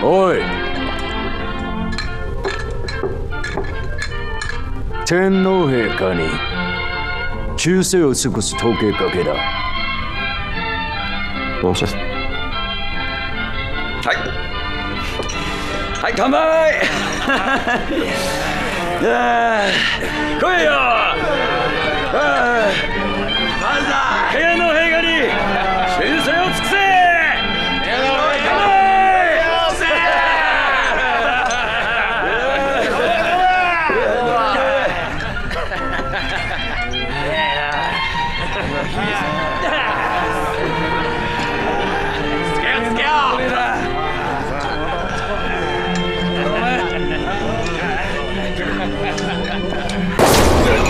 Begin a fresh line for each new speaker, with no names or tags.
おい。天皇陛下に忠誠を尽くす統計かけだ。
よし。はい。はい、乾杯。来いよ。万歳。